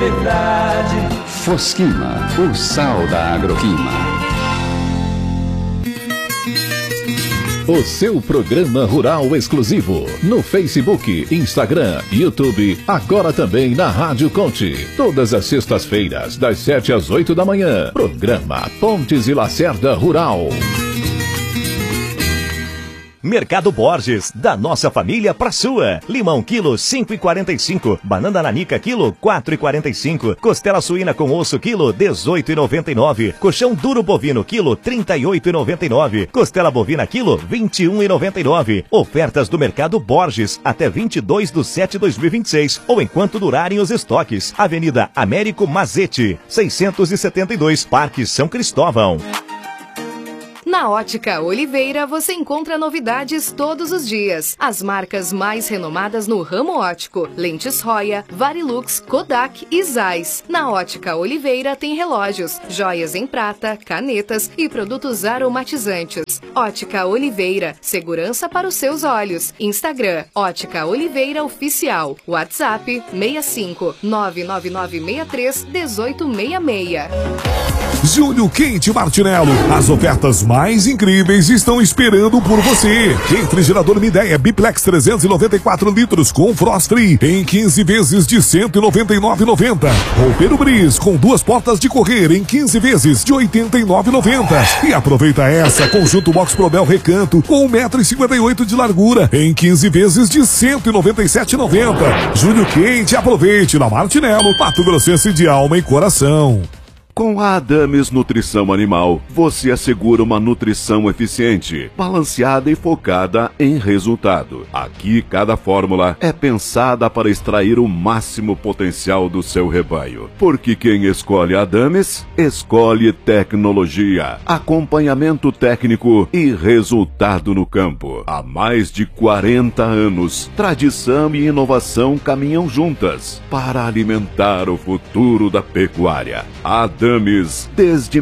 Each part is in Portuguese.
verdade. Fosquima, o sal da agroquima. O seu programa rural exclusivo no Facebook, Instagram, YouTube, agora também na Rádio Conte. Todas as sextas-feiras, das 7 às 8 da manhã. Programa Pontes e Lacerda Rural. Mercado Borges, da nossa família pra sua. Limão quilo 5,45, banana nanica quilo 4,45, costela suína com osso quilo 18,99, colchão duro bovino quilo 38,99, costela bovina quilo 21,99. Ofertas do Mercado Borges até 22/7/2026 ou enquanto durarem os estoques. Avenida Américo Mazete, 672, Parque São Cristóvão. Na Ótica Oliveira você encontra novidades todos os dias. As marcas mais renomadas no ramo óptico: Lentes Roya, Varilux, Kodak e Zeiss. Na Ótica Oliveira tem relógios, joias em prata, canetas e produtos aromatizantes. Ótica Oliveira, segurança para os seus olhos. Instagram, Ótica Oliveira Oficial. WhatsApp, 65 99963 1866. Júlio Quente Martinello, as ofertas mais incríveis estão esperando por você. Refrigerador Midea Biplex 394 litros com Frost Free em 15 vezes de R$ 199,90. Roupeiro Bris com 2 portas de correr em 15 vezes de R$ 89,90. E aproveita essa, conjunto Box Probel Recanto com 1,58 m de largura em 15 vezes de R$ 197,90. Júlio Quente, aproveite na Martinello, Mato Grossense de alma e coração. Com a Adames Nutrição Animal, você assegura uma nutrição eficiente, balanceada e focada em resultado. Aqui, cada fórmula é pensada para extrair o máximo potencial do seu rebanho. Porque quem escolhe a Adames, escolhe tecnologia, acompanhamento técnico e resultado no campo. Há mais de 40 anos, tradição e inovação caminham juntas para alimentar o futuro da pecuária. Adames, desde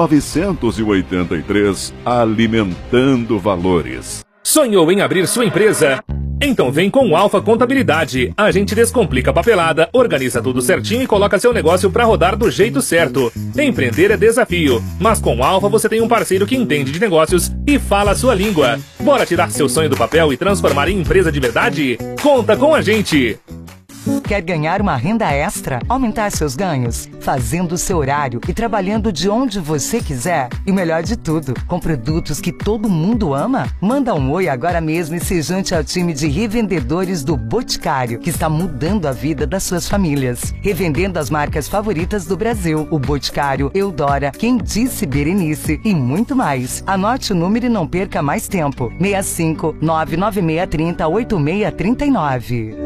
1983, alimentando valores. Sonhou em abrir sua empresa? Então vem com o Alfa Contabilidade. A gente descomplica a papelada, organiza tudo certinho e coloca seu negócio para rodar do jeito certo. Empreender é desafio, mas com o Alfa você tem um parceiro que entende de negócios e fala a sua língua. Bora tirar seu sonho do papel e transformar em empresa de verdade? Conta com a gente! Quer ganhar uma renda extra? Aumentar seus ganhos? Fazendo o seu horário e trabalhando de onde você quiser? E o melhor de tudo, com produtos que todo mundo ama? Manda um oi agora mesmo e se junte ao time de revendedores do Boticário, que está mudando a vida das suas famílias. Revendendo as marcas favoritas do Brasil: o Boticário, Eudora, Quem Disse Berenice e muito mais. Anote o número e não perca mais tempo. 65 99630 8639.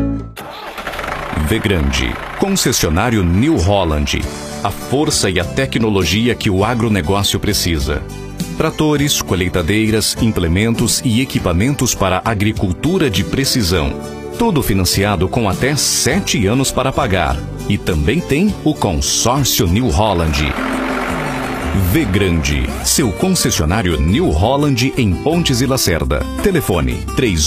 Vegrande, concessionário New Holland. A força e a tecnologia que o agronegócio precisa. Tratores, colheitadeiras, implementos e equipamentos para agricultura de precisão. Tudo financiado com até 7 anos para pagar. E também tem o consórcio New Holland. Vegrande, seu concessionário New Holland em Pontes e Lacerda. Telefone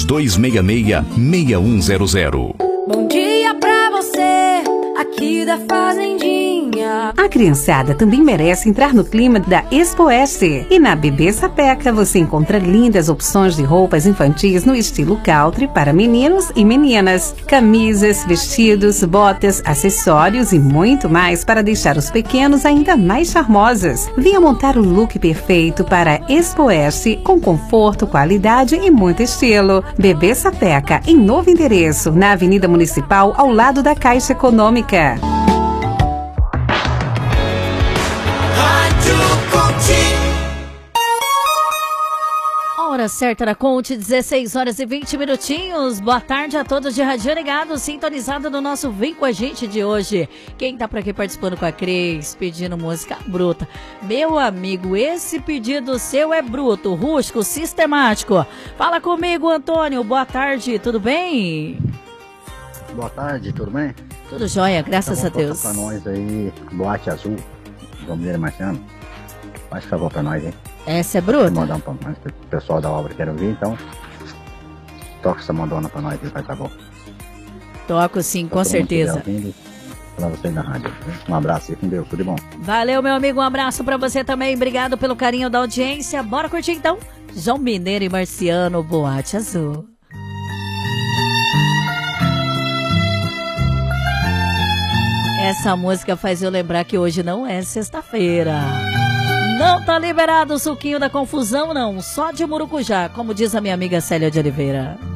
3266-6100. Bom dia pra você, aqui da Fazendinha. A criançada também merece entrar no clima da Expo S. E na Bebê Sapeca você encontra lindas opções de roupas infantis no estilo country para meninos e meninas. Camisas, vestidos, botas, acessórios e muito mais para deixar os pequenos ainda mais charmosos. Venha montar o look perfeito para a Expo S com conforto, qualidade e muito estilo. Bebê Sapeca, em novo endereço, na Avenida Municipal, ao lado da Caixa Econômica. Hora certa na Conte, 16 horas e 20 minutinhos. Boa tarde a todos de Rádio Ligado, sintonizado no nosso Vem Com a Gente de hoje. Quem tá por aqui participando com a Cris, pedindo música bruta. Meu amigo, esse pedido seu é bruto, rústico, sistemático. Fala comigo, Antônio. Boa tarde, tudo bem? Boa tarde, tudo bem? Tudo jóia, graças a Deus. Pra nós aí, Boate Azul, Domingueira Marciano. Faz favor pra nós, hein? Essa é bruta? Mandar um pra nós, o pessoal da obra quer ouvir, então toca essa mandona pra nós, vai tá bom. Toco sim, com certeza. pra vocês da rádio. Um abraço e com Deus, tudo de bom. Valeu, meu amigo, um abraço pra você também. Obrigado pelo carinho da audiência. Bora curtir então? João Mineiro e Marciano, Boate Azul. Essa música faz eu lembrar que hoje não é sexta-feira. Não tá liberado o suquinho da confusão, não. Só de murucujá, como diz a minha amiga Célia de Oliveira.